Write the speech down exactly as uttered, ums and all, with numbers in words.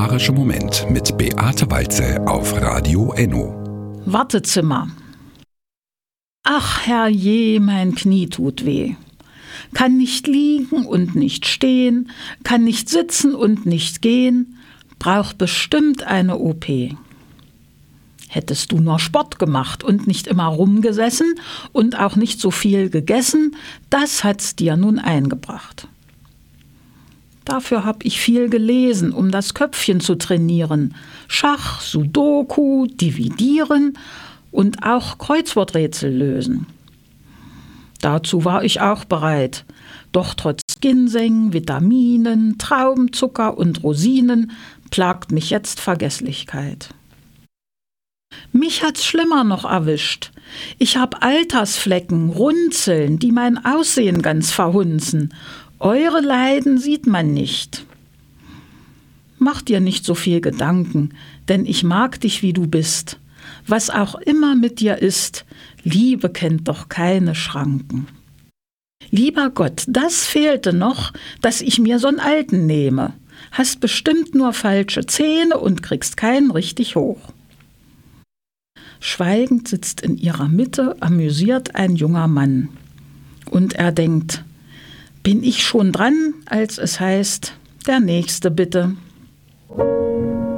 literarische Moment mit Beate Walze auf Radio Enno. Wartezimmer. Ach herrje, mein Knie tut weh. Kann nicht liegen und nicht stehen, kann nicht sitzen und nicht gehen, braucht bestimmt eine O P. Hättest du nur Sport gemacht und nicht immer rumgesessen und auch nicht so viel gegessen, das hat's dir nun eingebracht. Dafür hab ich viel gelesen, um das Köpfchen zu trainieren. Schach, Sudoku, Dividieren und auch Kreuzworträtsel lösen. Dazu war ich auch bereit. Doch trotz Ginseng, Vitaminen, Traubenzucker und Rosinen plagt mich jetzt Vergesslichkeit. Mich hat's schlimmer noch erwischt. Ich hab Altersflecken, Runzeln, die mein Aussehen ganz verhunzen. Eure Leiden sieht man nicht. Mach dir nicht so viel Gedanken, denn ich mag dich, wie du bist. Was auch immer mit dir ist, Liebe kennt doch keine Schranken. Lieber Gott, das fehlte noch, dass ich mir so'n Alten nehme. Hast bestimmt nur falsche Zähne und kriegst keinen richtig hoch. Schweigend sitzt in ihrer Mitte amüsiert ein junger Mann. Und er denkt, bin ich schon dran, als es heißt, der Nächste bitte.